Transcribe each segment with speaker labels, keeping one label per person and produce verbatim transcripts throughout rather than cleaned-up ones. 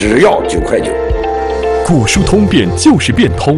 Speaker 1: 只要九块九。
Speaker 2: 古书通变就是变通。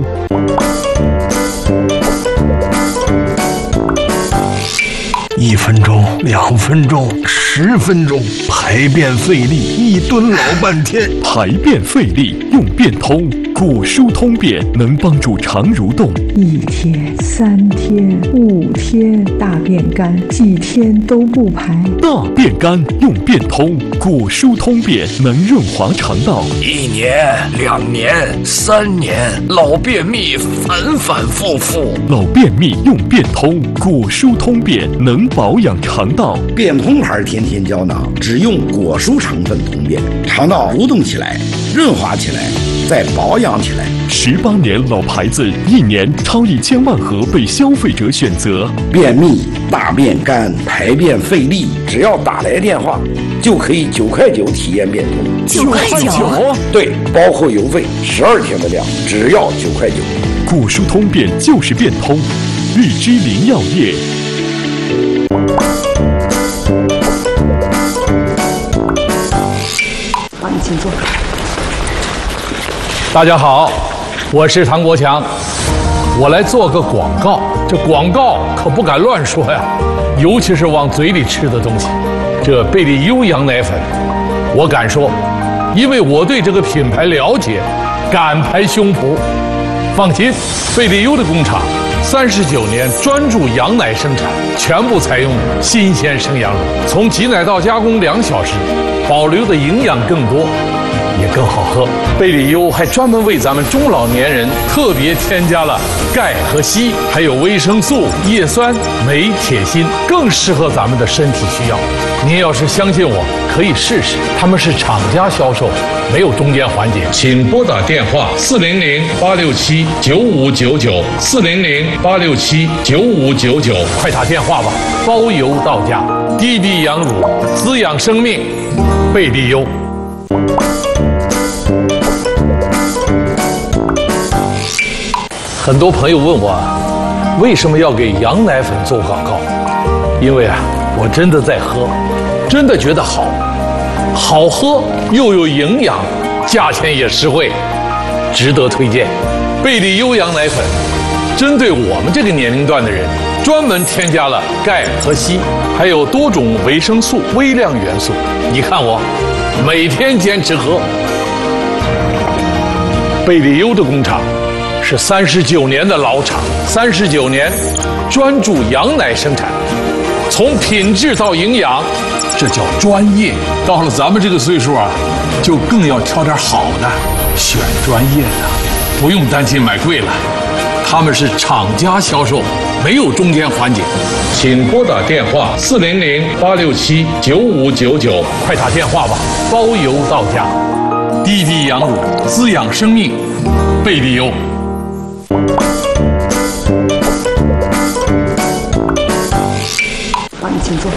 Speaker 3: 一分钟，两分钟，十分钟，排便费力，一蹲老半天。
Speaker 2: 排便费力用变通，古书通便能帮助肠蠕动。
Speaker 4: 一天、三天、五天，大便干，几天都不排。
Speaker 2: 大便干用变通，古书通便能润滑肠道。
Speaker 5: 一年、两年、三年，老便秘反反复复。
Speaker 2: 老便秘用变通，古书通便能保养肠道。
Speaker 1: 变通牌天天胶囊只用果蔬成分通便，肠道蠕动起来，润滑起来，再保养起来。
Speaker 2: 十八年老牌子，一年超一千万盒被消费者选择。
Speaker 1: 便秘、大便干、排便费力，只要打来电话，就可以九块九体验变通。
Speaker 6: 九块九？
Speaker 1: 对，包括邮费，十二天的量，只要九块九。
Speaker 2: 古书通便就是变通，荔枝林药业。
Speaker 4: 好，你请坐。
Speaker 7: 大家好，我是唐国强，我来做个广告。这广告可不敢乱说呀，尤其是往嘴里吃的东西。这贝利优羊奶粉，我敢说，因为我对这个品牌了解，敢拍胸脯。放心，贝利优的工厂三十九年专注羊奶生产，全部采用新鲜生羊乳，从挤奶到加工两小时，保留的营养更多，也更好喝。贝利优还专门为咱们中老年人特别添加了钙和硒，还有维生素、叶酸、镁、铁、锌，更适合咱们的身体需要。您要是相信我，可以试试。他们是厂家销售，没有中间环节。请拨打电话四零零八六七九五九九四零零八六七九五九九，快打电话吧，包邮到家。滴滴羊乳，滋养生命，贝利优。很多朋友问我，为什么要给羊奶粉做广告？因为啊，我真的在喝，真的觉得好，好喝又有营养，价钱也实惠，值得推荐。贝利优羊奶粉针对我们这个年龄段的人，专门添加了钙和硒，还有多种维生素、微量元素。你看我每天坚持喝。贝利优的工厂是三十九年的老厂，三十九年专注羊奶生产，从品质到营养，这叫专业。到了咱们这个岁数啊，就更要挑点好的，选专业的，不用担心买贵了。他们是厂家销售，没有中间环节。请拨打电话四零零八六七九五九九，快打电话吧，包邮到家。滴滴羊乳，滋养生命，贝利优。
Speaker 4: 好，你请坐。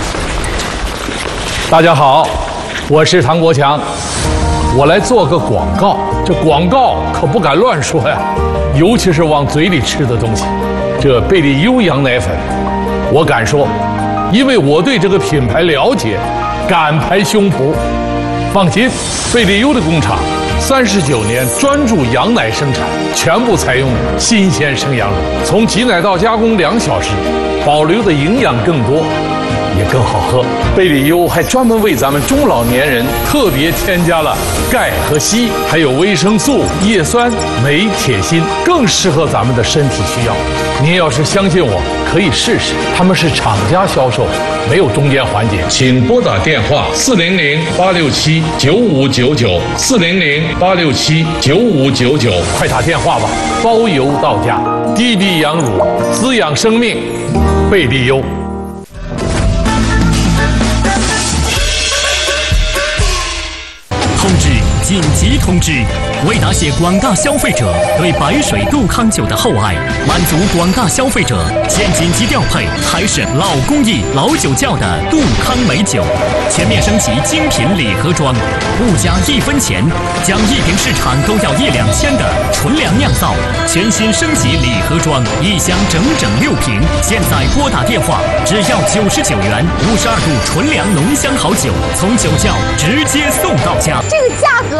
Speaker 7: 大家好，我是唐国强，我来做个广告。这广告可不敢乱说呀，尤其是往嘴里吃的东西。这贝利优羊奶粉，我敢说，因为我对这个品牌了解，敢拍胸脯。放心，贝利优的工厂三十九年专注羊奶生产，全部采用新鲜生羊乳，从挤奶到加工两小时，保留的营养更多，也更好喝。贝利优还专门为咱们中老年人特别添加了钙和硒，还有维生素、叶酸、镁、铁、锌，更适合咱们的身体需要。您要是相信我，可以试试。他们是厂家销售，没有中间环节。请拨打电话四零零八六七九五九九四零零八六七九五九九，快打电话吧，包邮到家。滴滴羊乳，滋养生命，贝利优。
Speaker 6: 通知！紧急通知！为答谢广大消费者对白水杜康酒的厚爱，满足广大消费者，现紧急调配海省老工艺、老酒窖的杜康美酒，全面升级精品礼盒装，不加一分钱，将一瓶市场都要一两千的纯粮酿造，全新升级礼盒装，一箱整整六瓶。现在拨打电话，只要九十九元，五十二度纯粮浓香好酒，从酒窖直接送到家。
Speaker 8: 这个价格